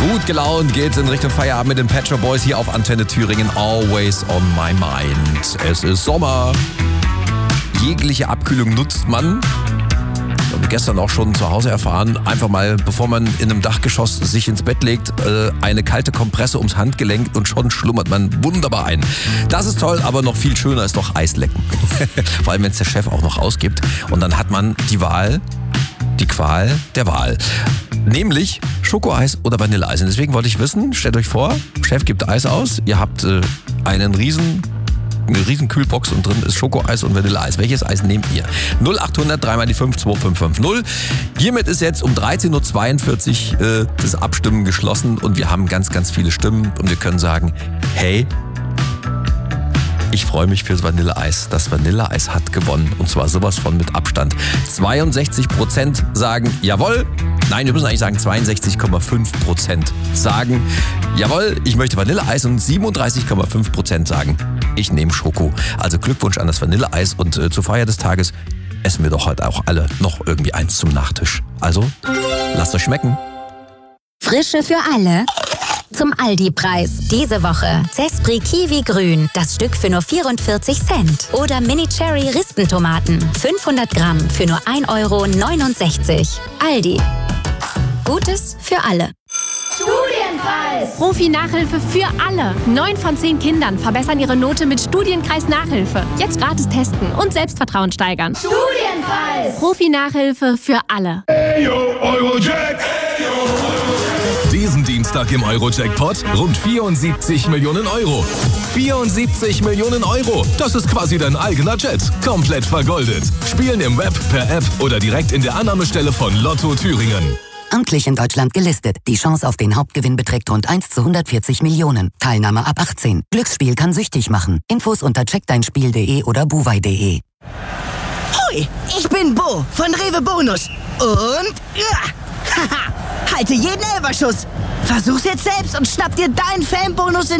Gut gelaunt geht's in Richtung Feierabend mit den Pet Shop Boys hier auf Antenne Thüringen. Always on my mind. Es ist Sommer. Jegliche Abkühlung nutzt man. Wir haben gestern auch schon zu Hause erfahren, einfach mal, bevor man in einem Dachgeschoss sich ins Bett legt, eine kalte Kompresse ums Handgelenk und schon schlummert man wunderbar ein. Das ist toll, aber noch viel schöner ist doch Eislecken. Vor allem, wenn es der Chef auch noch ausgibt. Und dann hat man die Qual der Wahl. Nämlich Schokoeis oder Vanilleeis. Und deswegen wollte ich wissen, stellt euch vor, Chef gibt Eis aus, ihr habt eine riesen Kühlbox und drin ist Schokoeis und Vanilleeis. Welches Eis nehmt ihr? 0800 3 mal die 5 2550. Hiermit ist jetzt um 13.42 Uhr das Abstimmen geschlossen und wir haben ganz, ganz viele Stimmen und wir können sagen, hey, ich freue mich fürs Vanilleeis. Das Vanilleeis hat gewonnen und zwar sowas von mit Abstand. 62% sagen jawohl. Nein, wir müssen eigentlich sagen 62,5% sagen jawohl, ich möchte Vanilleeis und 37,5% sagen, ich nehme Schoko. Also Glückwunsch an das Vanilleeis und zur Feier des Tages essen wir doch heute auch alle noch irgendwie eins zum Nachtisch. Also, lasst euch schmecken. Frische für alle. Zum Aldi-Preis. Diese Woche Zespri Kiwi Grün, das Stück für nur 44 Cent. Oder Mini Cherry Rispentomaten, 500 Gramm für nur 1,69 €. Aldi. Gutes für alle. Studienpreis! Profi-Nachhilfe für alle. 9 von 10 Kindern verbessern ihre Note mit Studienkreis Nachhilfe. Jetzt gratis testen und Selbstvertrauen steigern. Studienpreis! Profi-Nachhilfe für alle. Eyo, Eurojack! Diesen Dienstag im Eurojackpot rund 74 Millionen Euro. 74 Millionen Euro. Das ist quasi dein eigener Jet. Komplett vergoldet. Spielen im Web, per App oder direkt in der Annahmestelle von Lotto Thüringen. Amtlich in Deutschland gelistet. Die Chance auf den Hauptgewinn beträgt rund 1 zu 140 Millionen. Teilnahme ab 18. Glücksspiel kann süchtig machen. Infos unter checkdeinspiel.de oder buwei.de. Hoi, ich bin Bo von Rewe Bonus. Und haha, halte jeden Elberschuss. Versuch's jetzt selbst und schnapp dir deinen Fanbonus in